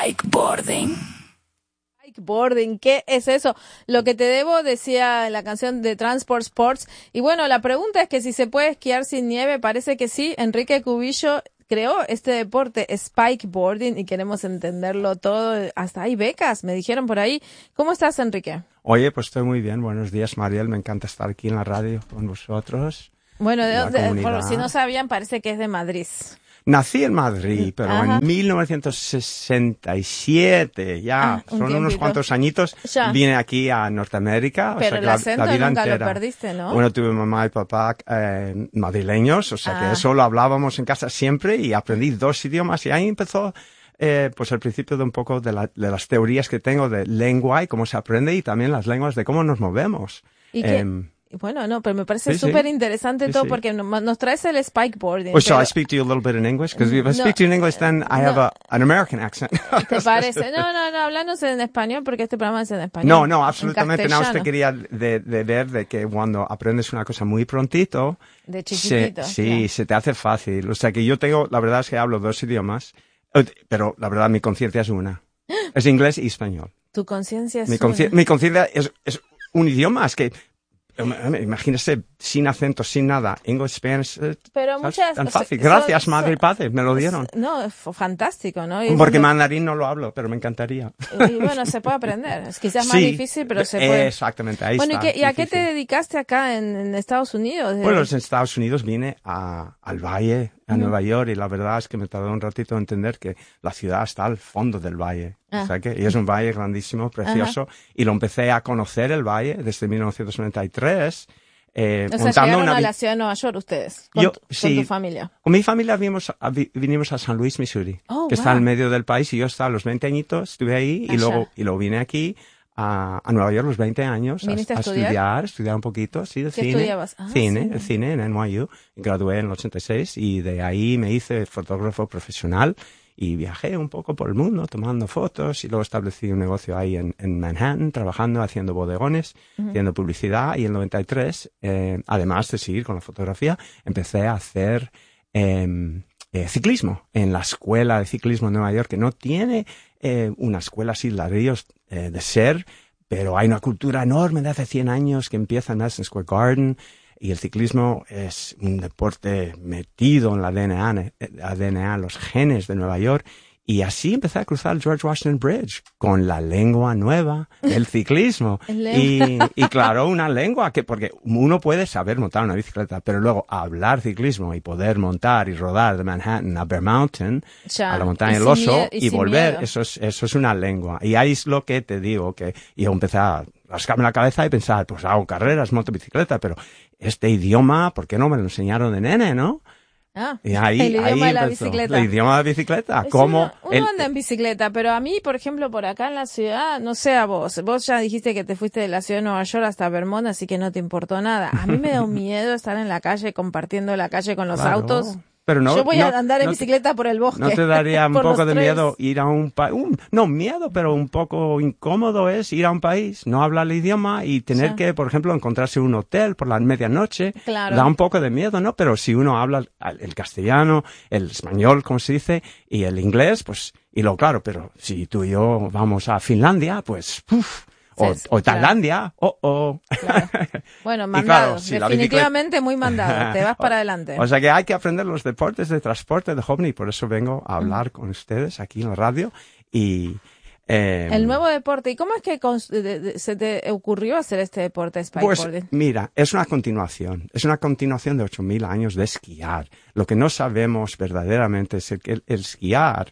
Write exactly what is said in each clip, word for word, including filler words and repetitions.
Spikeboarding. Spikeboarding, ¿qué es eso? Lo que te debo, decía la canción de Transport Sports. Y bueno, la pregunta es que si se puede esquiar sin nieve, parece que sí. Enrique Cubillo creó este deporte, Spikeboarding, y queremos entenderlo todo. Hasta hay becas, me dijeron por ahí. ¿Cómo estás, Enrique? Oye, pues estoy muy bien. Buenos días, Mariel. Me encanta estar aquí en la radio con vosotros. Bueno, de, de, por, si no sabían, parece que es de Madrid. Nací en Madrid, pero Ajá. en mil novecientos sesenta y siete, ya, ah, un son tiempito. Unos cuantos añitos, ya. Vine aquí a Norteamérica. Pero o sea, el la, acento la vida nunca entera. lo perdiste, ¿no? Bueno, tuve mamá y papá eh, madrileños, o sea ah. que eso lo hablábamos en casa siempre y aprendí dos idiomas y ahí empezó eh, pues el principio de un poco de, la, de las teorías que tengo de lengua y cómo se aprende y también las lenguas de cómo nos movemos. ¿Y qué? Eh, Bueno, no, pero me parece sí, súper sí. interesante sí, todo sí. porque nos traes el spikeboarding. Well, shall pero... I speak to you a little bit in English? Because if I speak no, to you in English, then I have no. a, an American accent. ¿Te parece? No, no, no, háblanos en español porque este programa es en español. No, no, absolutamente no. Usted quería de, de ver de que cuando aprendes una cosa muy prontito, de chiquitito, se, sí, claro. se te hace fácil. O sea que yo tengo, la verdad es que hablo dos idiomas, pero la verdad mi conciencia es una. Es inglés y español. Tu conciencia es mi una. Mi conciencia es, es un idioma, es que imagínese, sin acento, sin nada, English, Spanish, pero muchas, tan fácil. O sea, Gracias, son, madre y padre, me lo dieron. No, es fantástico, ¿no? Y Porque donde... mandarín no lo hablo, pero me encantaría. Y bueno, se puede aprender. Es quizás sí, más difícil, pero se puede. Exactamente, ahí bueno, está. Bueno, ¿y, ¿y a qué te dedicaste acá en, en Estados Unidos? Bueno, en Estados Unidos vine a, al Valle, a uh-huh. Nueva York, y la verdad es que me tardó un ratito en entender que la ciudad está al fondo del valle. Ah. O sea que, y es un valle grandísimo, precioso, uh-huh. y lo empecé a conocer el valle desde mil novecientos noventa y tres. Eh, o sea, llegaron una... a la ciudad de Nueva York ustedes, con, Yo, tu, sí, con tu familia. Con mi familia vinimos a, vinimos a San Luis, Missouri, oh, que wow. está en medio del país, y yo estaba a los veinte añitos, estuve ahí, y luego, y luego vine aquí a, a Nueva York a los veinte años a, a, a estudiar? estudiar, estudiar un poquito, sí, de ¿Qué cine. estudiabas? Ah, cine, cine, el cine en N Y U, gradué en el ochenta y seis, y de ahí me hice fotógrafo profesional, y viajé un poco por el mundo tomando fotos y luego establecí un negocio ahí en, en Manhattan, trabajando, haciendo bodegones, uh-huh. haciendo publicidad. Y en el noventa y tres, eh, además de seguir con la fotografía, empecé a hacer eh, eh, ciclismo en la escuela de ciclismo en Nueva York, que no tiene eh, una escuela así ladrillos eh, de ser, pero hay una cultura enorme de hace cien años que empieza en Madison Square Garden. Y el ciclismo es un deporte metido en la D N A, la D N A, los genes de Nueva York. Y así empecé a cruzar el George Washington Bridge con la lengua nueva del ciclismo. y, y claro, una lengua que, porque uno puede saber montar una bicicleta, pero luego hablar ciclismo y poder montar y rodar de Manhattan a Bear Mountain, ya, a la montaña del Oso, y, y volver, eso es, eso es una lengua. Y ahí es lo que te digo, que yo empecé a rascarme la cabeza y pensar, pues hago carreras, monto bicicleta, pero este idioma, ¿por qué no me lo enseñaron de nene, no? Ah, y ahí, el idioma ahí de la empezó, bicicleta. El idioma de la bicicleta. Es ¿Cómo? Uno, uno el, anda en bicicleta, pero a mí, por ejemplo, por acá en la ciudad, no sé a vos. Vos ya dijiste que te fuiste de la ciudad de Nueva York hasta Vermont, así que no te importó nada. A mí me da un miedo estar en la calle, compartiendo la calle con los claro. autos. Pero no, Yo voy no, a andar en no bicicleta te, por el bosque. ¿No te daría un poco de tres. miedo ir a un país? No, miedo, pero un poco incómodo es ir a un país, no hablar el idioma y tener sí. que, por ejemplo, encontrarse un hotel por la medianoche. Claro. Da un poco de miedo, ¿no? Pero si uno habla el castellano, el español, como se dice, y el inglés, pues, y lo claro, pero si tú y yo vamos a Finlandia, pues, uff. O, sí, o Tailandia, claro. oh, oh. Claro. Bueno, mandado, claro, sí, definitivamente muy mandado, te vas para adelante. O sea que hay que aprender los deportes de transporte de joven y por eso vengo a hablar mm. con ustedes aquí en la radio. Y eh, el nuevo deporte, ¿y cómo es que se te ocurrió hacer este deporte, Spikeboarding? Pues mira, es una continuación, es una continuación de ocho mil años de esquiar. Lo que no sabemos verdaderamente es que el, el esquiar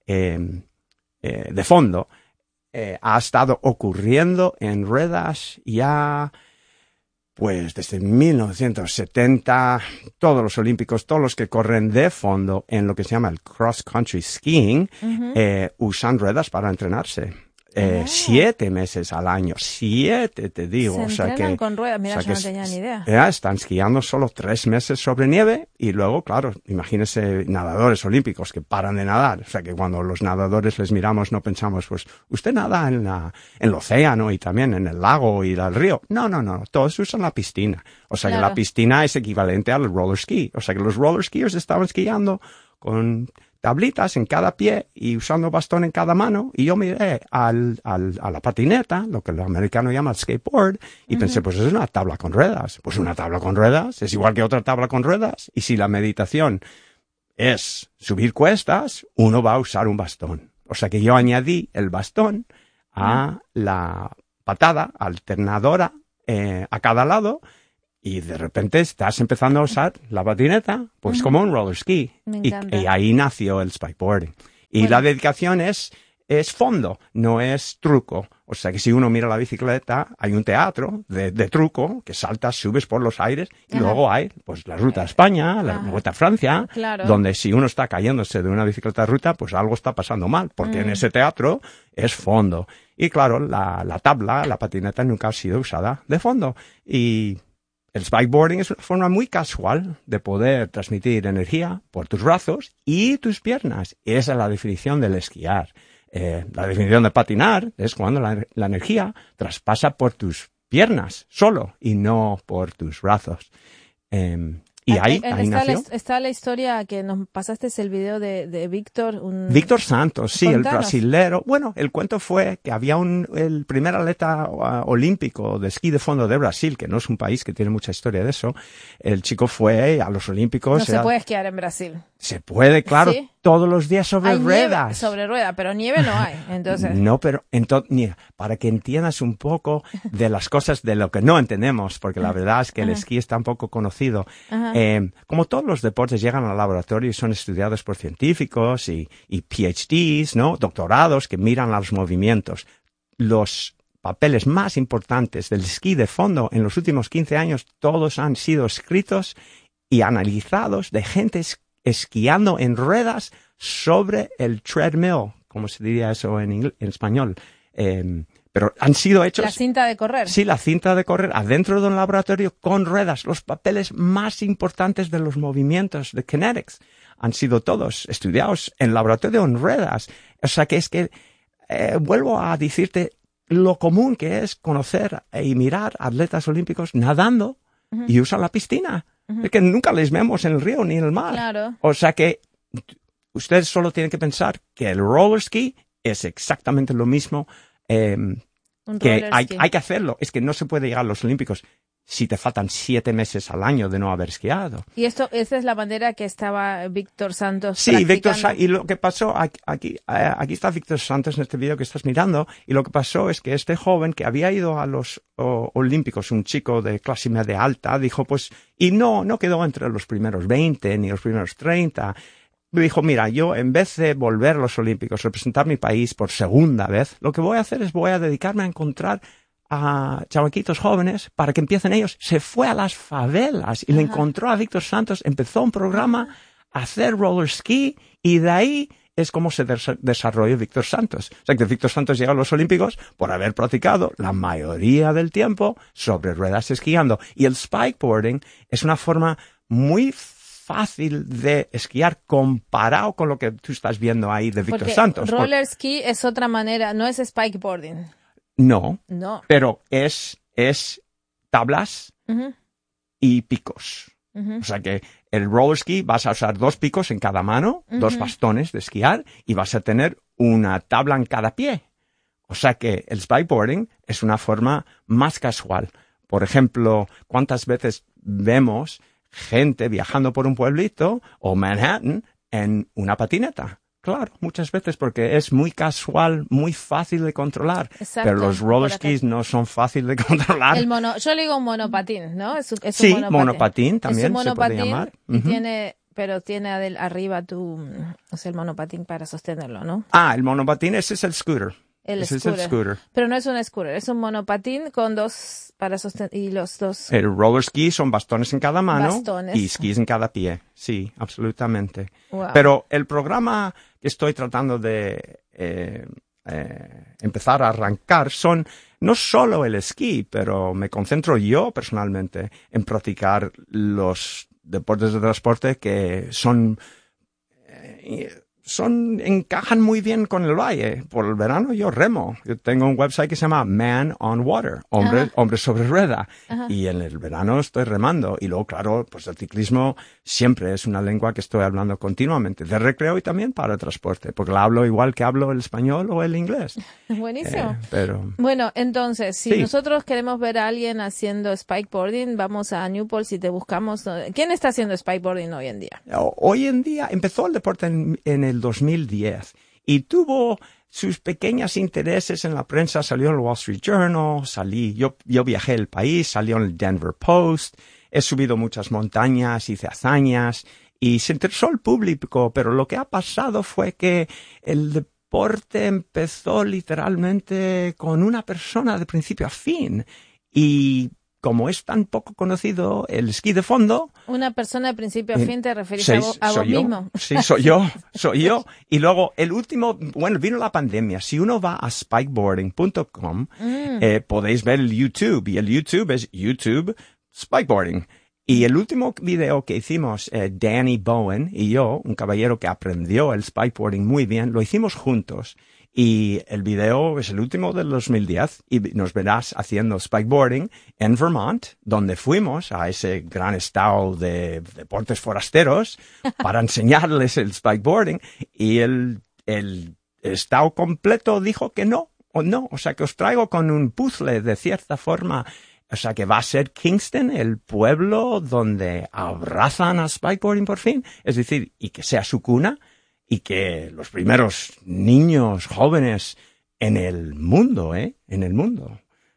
eh, eh, de fondo Eh, ha estado ocurriendo en ruedas ya, pues desde mil novecientos setenta, todos los olímpicos, todos los que corren de fondo en lo que se llama el cross country skiing, uh-huh. eh, usan ruedas para entrenarse. Eh, oh. Siete meses al año, siete te digo. Se o sea entrenan que, con ruedas, mira, o sea yo no tenía ni idea. Ya están esquiando solo tres meses sobre nieve y luego, claro, imagínese nadadores olímpicos que paran de nadar. O sea que cuando los nadadores les miramos no pensamos, pues, usted nada en, la, en el océano y también en el lago y el río. No, no, no, todos usan la piscina. O sea claro. que la piscina es equivalente al roller ski. O sea que los roller skiers estaban esquiando con tablitas en cada pie y usando bastón en cada mano, y yo miré al, al, a la patineta, lo que el americano llama el skateboard, y uh-huh. pensé, pues es una tabla con ruedas. Pues una tabla con ruedas es igual que otra tabla con ruedas, y si la meditación es subir cuestas, uno va a usar un bastón. O sea que yo añadí el bastón a uh-huh. la patada alternadora eh, a cada lado, y de repente estás empezando a usar la patineta, pues uh-huh. como un roller ski. Y, y ahí nació el spikeboarding. Y bueno. La dedicación es, es fondo, no es truco. O sea que si uno mira la bicicleta, hay un teatro de, de truco, que saltas, subes por los aires, y uh-huh. luego hay pues la ruta a España, la uh-huh. vuelta a Francia, claro. donde si uno está cayéndose de una bicicleta de ruta, pues algo está pasando mal, porque uh-huh. en ese teatro es fondo. Y claro, la, la tabla, la patineta nunca ha sido usada de fondo. Y el spikeboarding es una forma muy casual de poder transmitir energía por tus brazos y tus piernas. Esa es la definición del esquiar. Eh, la definición de patinar es cuando la, la energía traspasa por tus piernas solo y no por tus brazos. Eh, y ahí, ahí ahí está, nació. La, está la historia que nos pasaste, es el video de, de Víctor. Un... Víctor Santos, sí, Contanos. El brasilero. Bueno, el cuento fue que había un, el primer atleta uh, olímpico de esquí de fondo de Brasil, que no es un país que tiene mucha historia de eso. El chico fue a los Olímpicos. No se era... puede esquiar en Brasil. Se puede, claro, ¿Sí? Todos los días sobre hay ruedas. Nieve, sobre rueda, pero nieve no hay, entonces. No, pero entonces, mira, para que entiendas un poco de las cosas de lo que no entendemos, porque la verdad es que el Ajá. esquí es tan poco conocido. Eh, como todos los deportes llegan al laboratorio y son estudiados por científicos y, y P H Ds, ¿no? Doctorados que miran a los movimientos. Los papeles más importantes del esquí de fondo en los últimos quince años, todos han sido escritos y analizados de gente esquiando en ruedas sobre el treadmill, como se diría eso en, inglés, en español. Eh, pero han sido hechos... La cinta de correr. Sí, la cinta de correr adentro de un laboratorio con ruedas. Los papeles más importantes de los movimientos de kinetics han sido todos estudiados en laboratorio en ruedas. O sea que es que, eh, vuelvo a decirte lo común que es conocer y mirar atletas olímpicos nadando uh-huh. y usan la piscina. Uh-huh. Es que nunca les vemos en el río ni en el mar. Claro. O sea que ustedes solo tienen que pensar que el roller ski es exactamente lo mismo, eh, que hay, hay que hacerlo. Es que no se puede llegar a los Olímpicos si te faltan siete meses al año de no haber esquiado. Y esto, esa es la manera que estaba Víctor Santos Sí, practicando. Víctor Sa- y lo que pasó, aquí, aquí, aquí está Víctor Santos en este vídeo que estás mirando, y lo que pasó es que este joven que había ido a los o, Olímpicos, un chico de clase media alta, dijo pues, y no, no quedó entre los primeros veinte ni los primeros treinta. Dijo, mira, yo en vez de volver a los Olímpicos, representar mi país por segunda vez, lo que voy a hacer es voy a dedicarme a encontrar a chavaquitos jóvenes para que empiecen ellos. Se fue a las favelas y Ajá. le encontró a Víctor Santos, empezó un programa a hacer roller ski y de ahí es como se des- desarrolló Víctor Santos. O sea que Víctor Santos llega a los Olímpicos por haber practicado la mayoría del tiempo sobre ruedas esquiando. Y el spikeboarding es una forma muy fácil de esquiar comparado con lo que tú estás viendo ahí de Víctor Porque Santos. roller ski es otra manera, no es spikeboarding. No, no, pero es, es tablas uh-huh. y picos. Uh-huh. O sea que el roller ski vas a usar dos picos en cada mano, uh-huh. dos bastones de esquiar y vas a tener una tabla en cada pie. O sea que el spikeboarding es una forma más casual. Por ejemplo, ¿cuántas veces vemos gente viajando por un pueblito o Manhattan en una patineta? Claro, muchas veces porque es muy casual, muy fácil de controlar. Exacto, pero los roller skis no son fáciles de controlar. El mono, yo le digo un monopatín, ¿no? Es, es sí, un monopatín. monopatín también es un monopatín se puede llamar. Y uh-huh. tiene, pero tiene adel, arriba tu, o sea, el monopatín para sostenerlo, ¿no? Ah, el monopatín, ese es el scooter. El ese scooter. es el scooter. Pero no es un scooter, es un monopatín con dos para sostener y los dos. El roller ski son bastones en cada mano Bastones. y skis en cada pie. Sí, absolutamente. Wow. Pero el programa que estoy tratando de eh, eh, empezar a arrancar son no solo el esquí, pero me concentro yo personalmente en practicar los deportes de transporte que son eh, son, encajan muy bien con el valle. Por el verano yo remo. Yo tengo un website que se llama Man on Water, hombre, hombre sobre rueda. Ajá. Y en el verano estoy remando. Y luego, claro, pues el ciclismo siempre es una lengua que estoy hablando continuamente, de recreo y también para transporte, porque la hablo igual que hablo el español o el inglés. Buenísimo. Eh, pero... Bueno, entonces, si sí. nosotros queremos ver a alguien haciendo spikeboarding, vamos a Newport y te buscamos. ¿Quién está haciendo spikeboarding hoy en día? Hoy en día empezó el deporte en, en el dos mil diez y tuvo sus pequeños intereses en la prensa. Salió en el Wall Street Journal, salí, yo, yo viajé el país, salió en el Denver Post, he subido muchas montañas, hice hazañas y se interesó el público, pero lo que ha pasado fue que el deporte empezó literalmente con una persona de principio a fin y como es tan poco conocido el esquí de fondo... Una persona de principio a fin, ¿te referís sí, a vos, a vos yo. mismo? Sí, soy yo, soy yo. Y luego el último, bueno, vino la pandemia. Si uno va a spikeboarding punto com, mm. eh, podéis ver el YouTube. Y el YouTube es YouTube Spikeboarding. Y el último video que hicimos, eh, Danny Bowen y yo, un caballero que aprendió el spikeboarding muy bien, lo hicimos juntos. Y el video es el último del dos mil diez y nos verás haciendo spikeboarding en Vermont, donde fuimos a ese gran estado de deportes forasteros para enseñarles el spikeboarding y el, el estado completo dijo que no, o no. O sea que os traigo con un puzzle de cierta forma. O sea que va a ser Kingston el pueblo donde abrazan a spikeboarding por fin. Es decir, y que sea su cuna. Y que los primeros niños jóvenes en el mundo, ¿eh? En el mundo,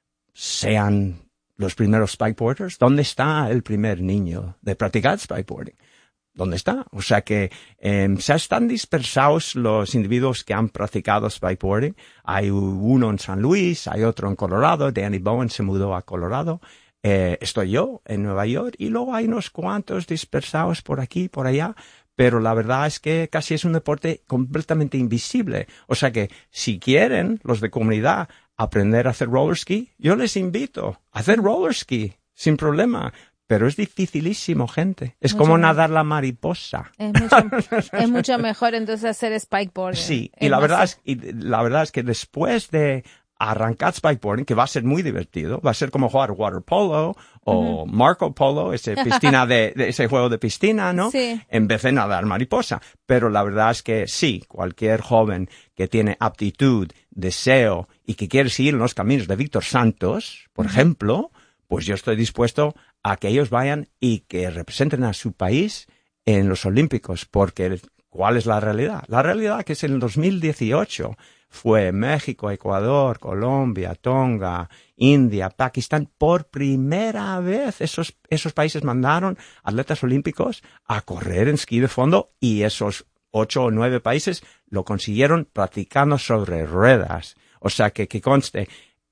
sean los primeros spikeboarders. ¿Dónde está el primer niño de practicar spikeboarding? ¿Dónde está? O sea que eh, se están dispersados los individuos que han practicado spikeboarding. Hay uno en San Luis, hay otro en Colorado. Danny Bowen se mudó a Colorado. Eh, estoy yo en Nueva York y luego hay unos cuantos dispersados por aquí, por allá. Pero la verdad es que casi es un deporte completamente invisible. O sea que si quieren los de comunidad aprender a hacer roller ski, yo les invito a hacer roller ski sin problema. Pero es dificilísimo, gente. Es mucho como mejor. Nadar la mariposa. Es mucho, es mucho mejor entonces hacer spikeboarding. Sí, y la, verdad es, y la verdad es que después de arrancar spikeboarding, que va a ser muy divertido, va a ser como jugar water polo o uh-huh. Marco Polo, ese piscina de, de ese juego de piscina, ¿no? Sí. En vez de nadar mariposa. Pero la verdad es que sí, cualquier joven que tiene aptitud, deseo y que quiere seguir en los caminos de Víctor Santos, por uh-huh. ejemplo, pues yo estoy dispuesto a que ellos vayan y que representen a su país en los Olímpicos, porque ¿cuál es la realidad? La realidad que es en el dos mil dieciocho fue México, Ecuador, Colombia, Tonga, India, Pakistán. Por primera vez esos, esos países mandaron atletas olímpicos a correr en esquí de fondo y esos ocho o nueve países lo consiguieron practicando sobre ruedas. O sea que, que conste,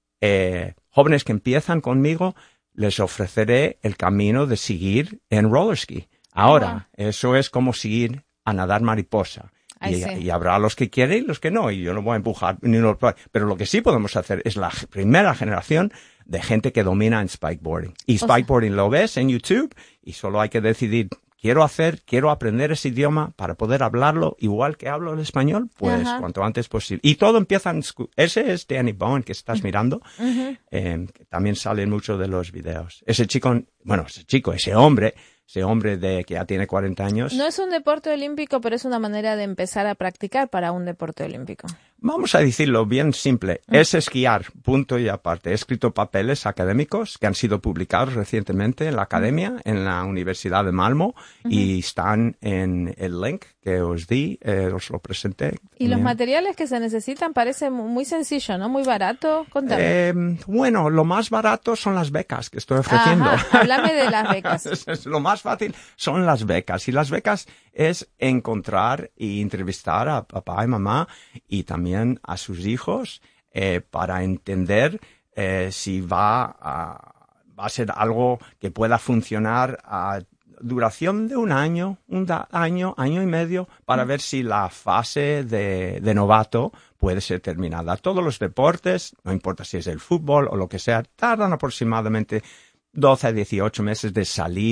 eh, jóvenes que empiezan conmigo, les ofreceré el camino de seguir en roller ski. Ahora, wow. Eso es como seguir a nadar mariposa. Y, y habrá los que quieren y los que no, y yo no voy a empujar ni lo, pero lo que sí podemos hacer es la primera generación de gente que domina en spikeboarding. Y spikeboarding o sea, lo ves en YouTube y solo hay que decidir, quiero hacer, quiero aprender ese idioma para poder hablarlo igual que hablo el español, pues uh-huh. cuanto antes posible. Y todo empieza en, ese es Danny Bowen que estás uh-huh. mirando, uh-huh. eh, que también sale en muchos de los videos. Ese chico, bueno, ese chico, ese hombre, ese hombre de que ya tiene cuarenta años. No es un deporte olímpico, pero es una manera de empezar a practicar para un deporte olímpico. Vamos a decirlo bien simple. Mm. Es esquiar, punto y aparte. He escrito papeles académicos que han sido publicados recientemente en la academia, mm. en la Universidad de Malmo, mm-hmm. y están en el link que os di, eh, os lo presenté. Y los materiales que se necesitan parece muy sencillo, ¿no? Muy barato. Contame. Eh, bueno, lo más barato son las becas que estoy ofreciendo. Ajá, háblame de las becas. es, es, lo más fácil son las becas. Y las becas es encontrar y entrevistar a papá y mamá y también a sus hijos eh, para entender eh, si va a, va a ser algo que pueda funcionar a duración de un año, un da, año, año y medio, para ver si la fase de, de novato puede ser terminada. Todos los deportes, no importa si es el fútbol o lo que sea, tardan aproximadamente doce a dieciocho meses de salir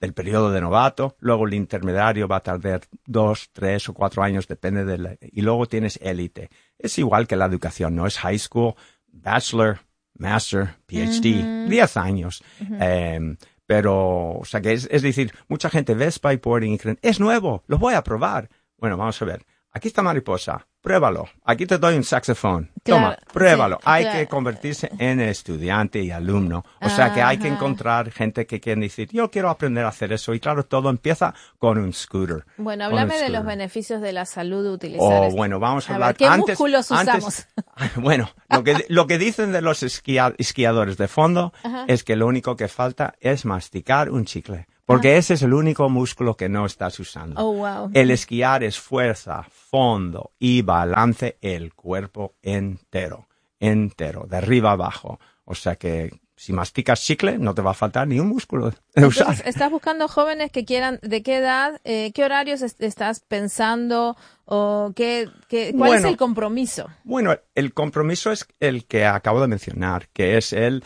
del periodo de novato, luego el intermediario va a tardar dos, tres o cuatro años, depende de la, y luego tienes élite. Es igual que la educación, ¿no? Es high school, bachelor, master, P H D, uh-huh. diez años. Uh-huh. Eh, pero, o sea que es, es decir, mucha gente ve spikeboarding y creen, es nuevo, lo voy a probar. Bueno, vamos a ver. Aquí está mariposa, pruébalo. Aquí te doy un saxofón. Toma, claro, pruébalo. Sí, hay claro. que convertirse en estudiante y alumno. O sea que hay que encontrar gente que quiere decir, yo quiero aprender a hacer eso. Y claro, todo empieza con un scooter. Bueno, háblame de los beneficios de la salud de utilizar Oh, esto. bueno, vamos a, a hablar. Ver, ¿Qué antes, músculos usamos? Antes, bueno, lo que, lo que dicen de los esquia, esquiadores de fondo Ajá. es que lo único que falta es masticar un chicle. Porque ese es el único músculo que no estás usando. Oh, wow. El esquiar es fuerza, fondo y balance el cuerpo entero, entero, de arriba a abajo. O sea que si masticas chicle no te va a faltar ni un músculo de Entonces, usar. ¿estás buscando jóvenes que quieran, de qué edad, eh, qué horarios est- estás pensando o qué, qué, cuál bueno, es el compromiso? Bueno, el compromiso es el que acabo de mencionar, que es el...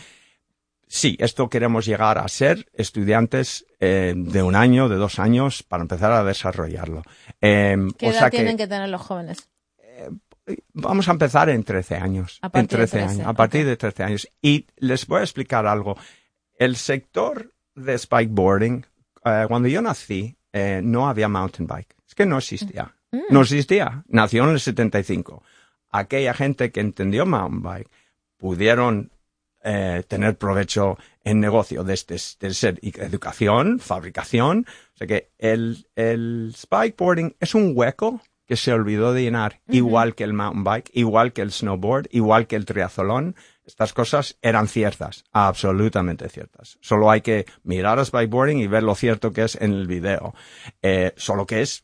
Sí, esto queremos llegar a ser estudiantes eh, de un año, de dos años, para empezar a desarrollarlo. Eh, ¿Qué o edad sea tienen que, que tener los jóvenes? Eh, vamos a empezar en trece años. A partir en trece, de trece años. A partir okay. de trece años. Y les voy a explicar algo. El sector de spikeboarding, eh, cuando yo nací, eh, no había mountain bike. Es que no existía. Mm. No existía. Nació en el setenta y cinco. Aquella gente que entendió mountain bike pudieron Eh, tener provecho en negocio de, este, de ser educación, fabricación. O sea que el, el spikeboarding es un hueco que se olvidó de llenar, uh-huh. igual que el mountain bike, igual que el snowboard, igual que el triatlón. Estas cosas eran ciertas, absolutamente ciertas. Solo hay que mirar a spikeboarding y ver lo cierto que es en el video. Eh, solo que es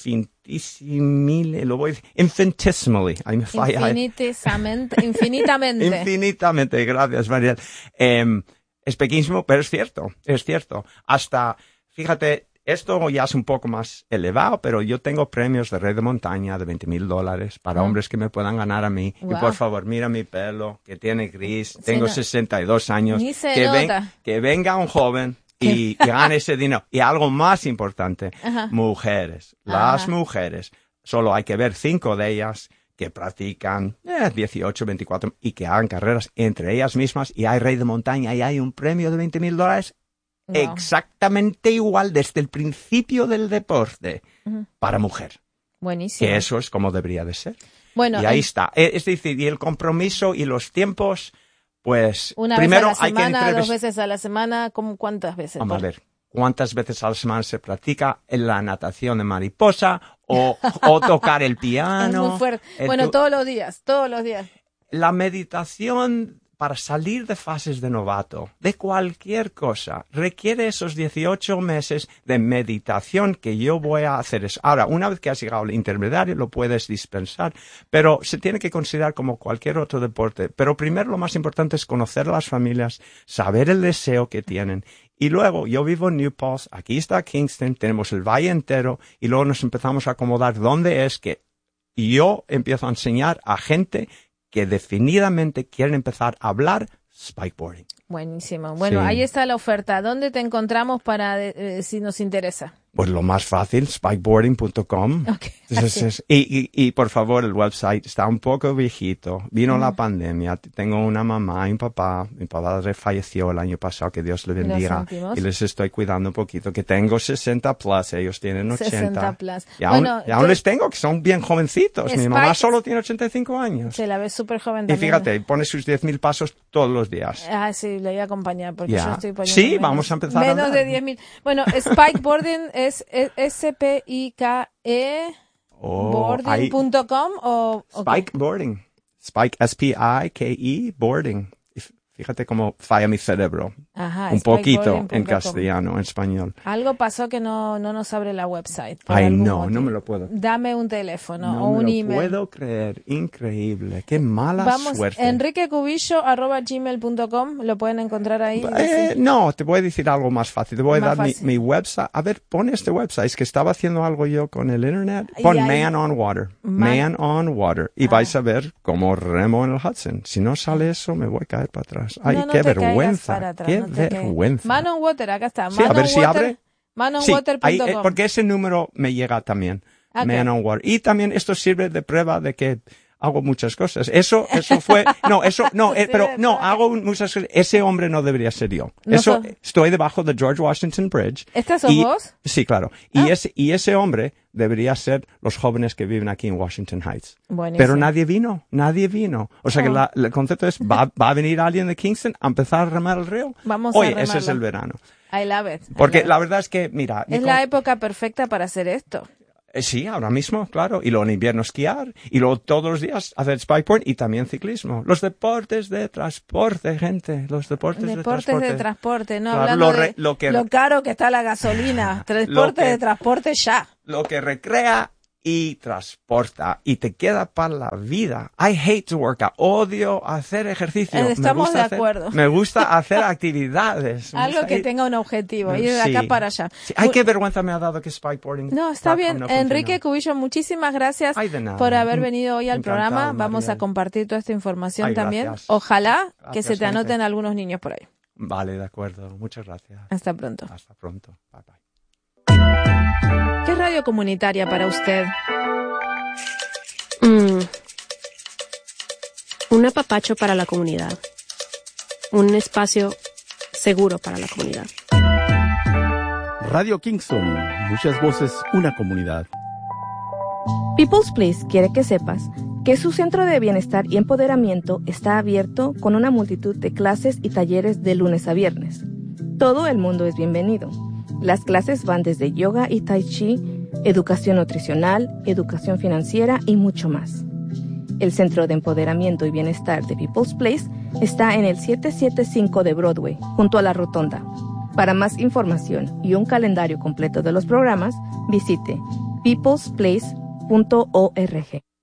infinitissimile, lo voy a decir, infinitesimally. Ahí me falla. Infinitamente, infinitamente. Infinitamente, gracias, Mariel. Eh, es pequeñísimo, pero es cierto, es cierto. Hasta, fíjate, esto ya es un poco más elevado, pero yo tengo premios de rey de montaña de veinte mil dólares para oh. hombres que me puedan ganar a mí. Wow. Y por favor, mira mi pelo, que tiene gris. Sí, tengo no. sesenta y dos años. Ni se que, nota. ven, que venga un joven y que gane ese dinero. Y algo más importante, Ajá. mujeres. Las Ajá. mujeres. Solo hay que ver cinco de ellas que practican eh, dieciocho, veinticuatro y que hagan carreras entre ellas mismas. Y hay rey de montaña y hay un premio de veinte mil dólares. Wow. Exactamente igual desde el principio del deporte uh-huh. para mujer. Buenísimo. Que eso es como debería de ser. Bueno, y ahí el... está. Es decir, y el compromiso y los tiempos, pues una primero vez a la semana, hay que entrevist... dos veces a la semana, ¿cómo cuántas veces? Vamos a ver, ¿cuántas veces a la semana se practica en la natación de mariposa o, o tocar el piano? Es muy fuerte. Bueno, tu... todos los días, todos los días. La meditación para salir de fases de novato, de cualquier cosa, requiere esos dieciocho meses de meditación que yo voy a hacer eso. Ahora, una vez que has llegado al intermediario, lo puedes dispensar, pero se tiene que considerar como cualquier otro deporte. Pero primero lo más importante es conocer a las familias, saber el deseo que tienen. Y luego, yo vivo en New Paltz, aquí está Kingston, tenemos el valle entero, y luego nos empezamos a acomodar dónde es que yo empiezo a enseñar a gente que definidamente quieren empezar a hablar spikeboarding. Buenísimo. Bueno, sí. Ahí está la oferta. ¿Dónde te encontramos para eh, si nos interesa? Pues lo más fácil, spikeboarding punto com. Okay. Entonces, es, y, y, y por favor, el website está un poco viejito. Vino mm. la pandemia. Tengo una mamá y un papá. Mi papá falleció el año pasado, que Dios le bendiga. Y les estoy cuidando un poquito. Que tengo sesenta plus, ellos tienen ochenta. sesenta plus. Y aún, bueno, y aún les tengo, que son bien jovencitos. Mi mamá solo tiene ochenta y cinco años. Se la ve súper joven también. Y fíjate, pone sus diez mil pasos todos los días. Ah, sí, le voy a acompañar porque yeah. yo estoy poniendo Sí, menos, vamos a empezar menos a de diez mil. Bueno, spikeboarding es S P I K E oh, boarding punto com o Spikeboarding. Spike S P I K E boarding. Fíjate cómo falla mi cerebro. Ajá, un poquito en castellano, en español. Algo pasó que no, no nos abre la website. Ay, no, motivo. No me lo puedo. Dame un teléfono no o un email. No me lo puedo creer. Increíble. Qué mala Vamos, suerte. enrique cubillo arroba gmail punto com. ¿Lo pueden encontrar ahí? Eh, no, te voy a decir algo más fácil. Te voy más a dar mi, mi website. A ver, pon este website. Es que estaba haciendo algo yo con el internet. Pon Man on Water. Man, Man on Water. Y ah. vais a ver cómo remo en el Hudson. Si no sale eso, me voy a caer para atrás. Ay, no, no qué te vergüenza. Atrás, qué no vergüenza. Man on Water, acá está. Man sí, a ver on si water, abre. man on Sí, water punto com. ahí, eh, porque ese número me llega también. Okay. Man on Water. Y también esto sirve de prueba de que hago muchas cosas. Eso, eso fue, no, eso, no, eh, pero no, hago muchas cosas. Ese hombre no debería ser yo. No Eso, so... estoy debajo de George Washington Bridge. ¿Este sos y, vos? Sí, claro. Ah. Y ese, y ese hombre debería ser los jóvenes que viven aquí en Washington Heights. Buenísimo. Pero nadie vino, nadie vino. O sea oh. que la, el concepto es, ¿va, ¿va a venir alguien de Kingston a empezar a remar el río? Vamos Oye, a remarlo. ese es el verano. I love it. I Porque love la it. verdad es que, mira. Es la época perfecta para hacer esto. Sí, ahora mismo, claro. Y luego en invierno esquiar. Y luego todos los días hacer spikeboard y también ciclismo. Los deportes de transporte, gente. Los deportes, deportes de transporte. de transporte. No, claro, hablando lo, re, de lo, que, lo caro que está la gasolina. Transporte que, de transporte ya. Lo que recrea y transporta y te queda para la vida. I hate to work out. Odio hacer ejercicio. Estamos me gusta de hacer, acuerdo. Me gusta hacer actividades. Algo que ir, tenga un objetivo, ir de sí, acá para allá. Sí. Ay, qué vergüenza me ha dado que spikeboarding. No, está bien. No Enrique Cubillo, muchísimas gracias Ay, de nada. por haber venido hoy al Encantado, programa. María. Vamos a compartir toda esta información Ay, también. gracias. Ojalá gracias, que se te anoten gente. algunos niños por ahí. Vale, de acuerdo. Muchas gracias. Hasta pronto. Hasta pronto. Bye, bye. ¿Qué es radio comunitaria para usted? Mm. Un apapacho para la comunidad. Un espacio seguro para la comunidad. Radio Kingston. Muchas voces, una comunidad. People's Place quiere que sepas que su centro de bienestar y empoderamiento está abierto con una multitud de clases y talleres de lunes a viernes. Todo el mundo es bienvenido. Las clases van desde yoga y tai chi, educación nutricional, educación financiera y mucho más. El Centro de Empoderamiento y Bienestar de People's Place está en el setecientos setenta y cinco de Broadway, junto a la Rotonda. Para más información y un calendario completo de los programas, visite peoples place punto org.